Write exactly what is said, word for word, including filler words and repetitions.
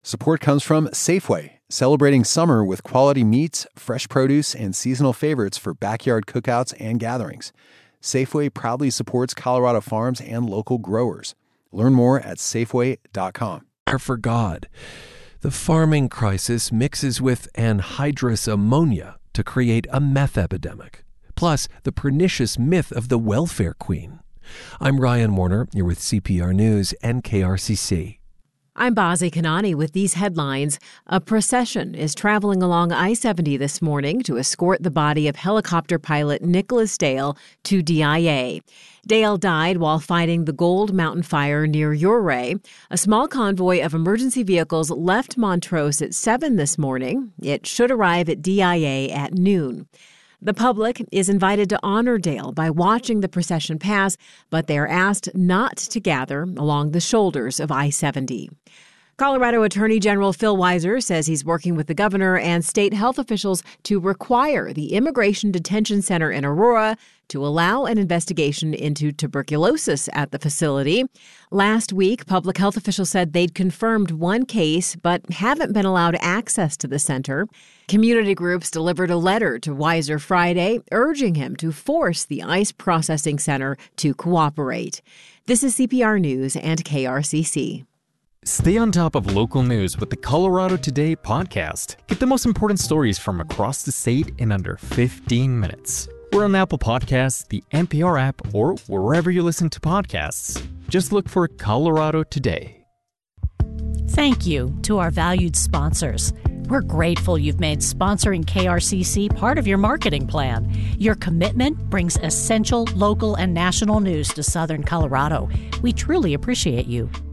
Support comes from Safeway, celebrating summer with quality meats, fresh produce, and seasonal favorites for backyard cookouts and gatherings. Safeway proudly supports Colorado farms and local growers. Learn more at safeway dot com. For God, the farming crisis mixes with anhydrous ammonia to create a meth epidemic, plus the pernicious myth of the welfare queen. I'm Ryan Warner. You're with C P R News and K R C C. I'm Bazi Kanani with these headlines. A procession is traveling along I seventy this morning to escort the body of helicopter pilot Nicholas Dale to D I A. Dale died while fighting the Gold Mountain Fire near Ouray. A small convoy of emergency vehicles left Montrose at seven this morning. It should arrive at D I A at noon. The public is invited to honor Dale by watching the procession pass, but they are asked not to gather along the shoulders of I seventy. Colorado Attorney General Phil Weiser says he's working with the governor and state health officials to require the Immigration Detention Center in Aurora to allow an investigation into tuberculosis at the facility. Last week, public health officials said they'd confirmed one case but haven't been allowed access to the center. Community groups delivered a letter to Weiser Friday urging him to force the ICE processing center to cooperate. This is C P R News and K R C C. Stay on top of local news with the Colorado Today podcast. Get the most important stories from across the state in under fifteen minutes. We're on Apple Podcasts, the N P R app, or wherever you listen to podcasts. Just look for Colorado Today. Thank you to our valued sponsors. We're grateful you've made sponsoring K R C C part of your marketing plan. Your commitment brings essential local and national news to Southern Colorado. We truly appreciate you.